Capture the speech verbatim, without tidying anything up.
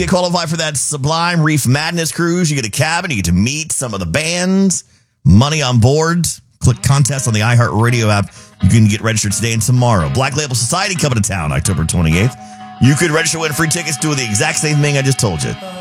Get qualified for that Sublime Reef Madness cruise. You get a cabin. You get to meet some of the bands. Money on board. Click contest on the iHeartRadio app. You can get registered today and tomorrow. Black Label Society coming to town October twenty-eighth. You could register, win free tickets, do the exact same thing I just told you.